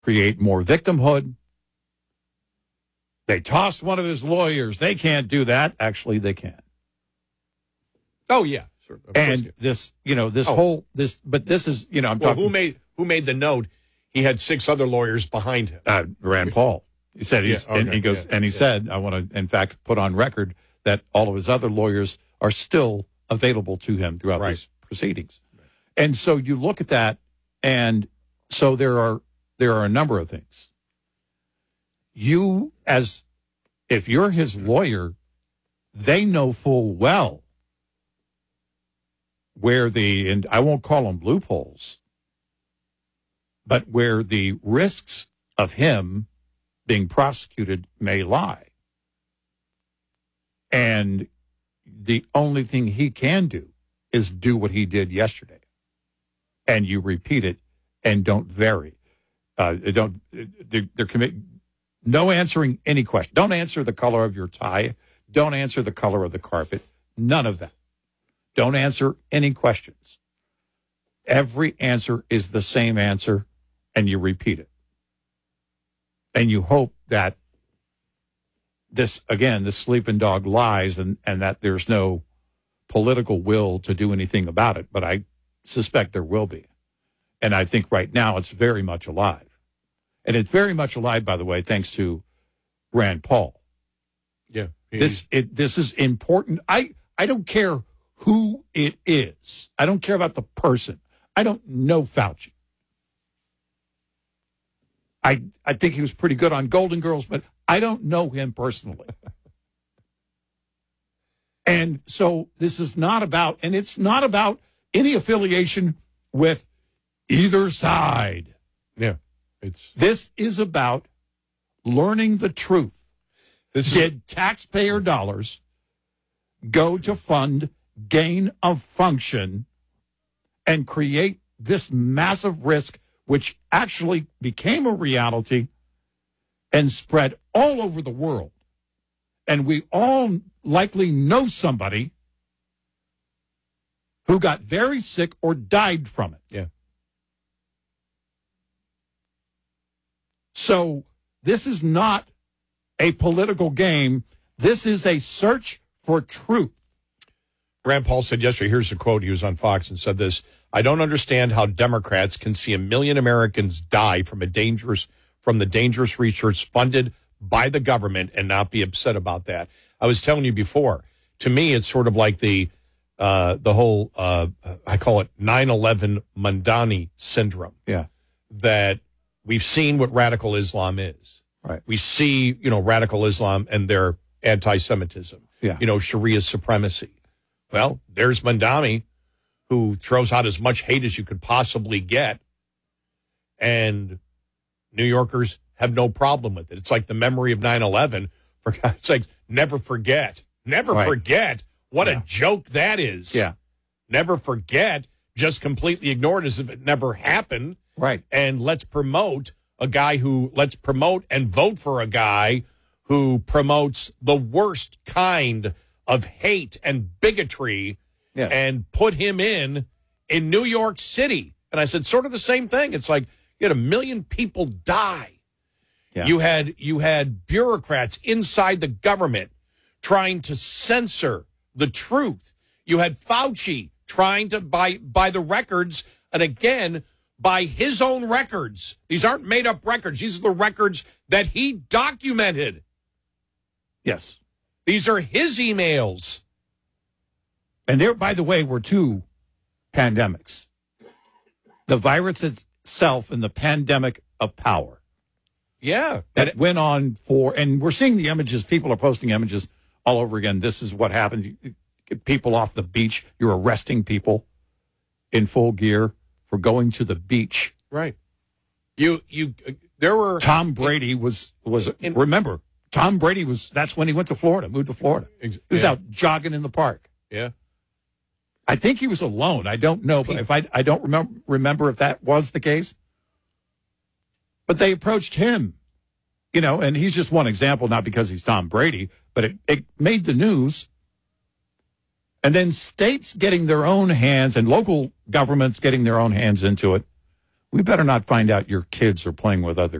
create more victimhood. They tossed one of his lawyers. They can't do that. Actually, they can. Oh, yeah. Sure. And this, but this is, I'm talking. Who made the note? He had 6 other lawyers behind him. Rand Paul. He said, he said, I want to, in fact, put on record that all of his other lawyers are still available to him throughout these proceedings. Right. And so you look at that, and so there are a number of things. If you're his lawyer, they know full well where and I won't call them loopholes, but where the risks of him being prosecuted may lie. And the only thing he can do is do what he did yesterday. And you repeat it and don't vary. No answering any question. Don't answer the color of your tie. Don't answer the color of the carpet. None of that. Don't answer any questions. Every answer is the same answer, and you repeat it. And you hope that this sleeping dog lies and that there's no political will to do anything about it. But I suspect there will be. And I think right now it's very much alive. And it's very much alive, by the way, thanks to Rand Paul. Yeah. This is important. I don't care who it is. I don't care about the person. I don't know Fauci. I think he was pretty good on Golden Girls, but I don't know him personally. And so this is not about, and it's not about any affiliation with either side. Yeah. This is about learning the truth. Did taxpayer dollars go to fund gain of function and create this massive risk, which actually became a reality and spread all over the world? And we all likely know somebody who got very sick or died from it. Yeah. So this is not a political game. This is a search for truth. Rand Paul said yesterday, here's a quote, he was on Fox and said this: "I don't understand how Democrats can see 1 million Americans die from the dangerous research funded by the government and not be upset about that." I was telling you before, to me, it's sort of like the whole, I call it 9/11 Mamdani syndrome. Yeah. That we've seen what radical Islam is. Right. We see, radical Islam and their anti-Semitism. Yeah. Sharia supremacy. Well, there's Mamdani, who throws out as much hate as you could possibly get, and New Yorkers have no problem with it. It's like the memory of 9/11. For God's sake, never forget. Never forget. What a joke that is. Yeah. Never forget. Just completely ignored as if it never happened. Right. And let's promote and vote for a guy who promotes the worst kind of hate and bigotry, and put him in New York City. And I said, sort of the same thing. It's like you had 1 million people die. Yeah. You had bureaucrats inside the government trying to censor the truth. You had Fauci trying to by the records, and again, by his own records. These aren't made up records. These are the records that he documented. Yes. These are his emails. And there, by the way, were 2 pandemics. The virus itself and the pandemic of power. Yeah. That went on and we're seeing the images. People are posting images all over again. This is what happened. You get people off the beach. You're arresting people in full gear for going to the beach. Right. There were... Tom Brady remember, Tom Brady that's when he went to Florida, moved to Florida. He was out jogging in the park. Yeah. I think he was alone. I don't know, but if I don't remember if that was the case. But they approached him, and he's just one example, not because he's Tom Brady, but it made the news. And then states getting their own hands and local governments getting their own hands into it We better not find out your kids are playing with other